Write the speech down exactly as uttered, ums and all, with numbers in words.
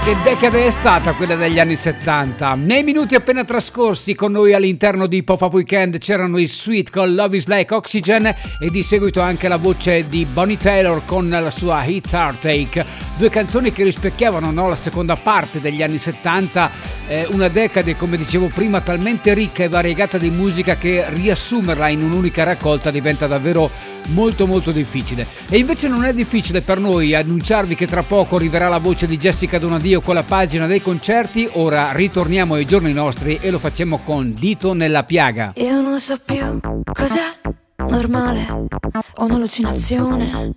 Che decade è stata quella degli anni settanta. Nei minuti appena trascorsi con noi all'interno di Pop-Up Weekend c'erano i Sweet con Love is Like Oxygen e di seguito anche la voce di Bonnie Taylor con la sua It's Heartache. Due canzoni che rispecchiavano, no, la seconda parte degli anni settanta, eh, una decade, come dicevo prima, talmente ricca e variegata di musica che riassumerla in un'unica raccolta diventa davvero molto molto difficile. E invece non è difficile per noi annunciarvi che tra poco arriverà la voce di Jessica Donadio con la pagina dei concerti. Ora ritorniamo ai giorni nostri e lo facciamo con Dito nella piaga. Io non so più cos'è normale o un'allucinazione,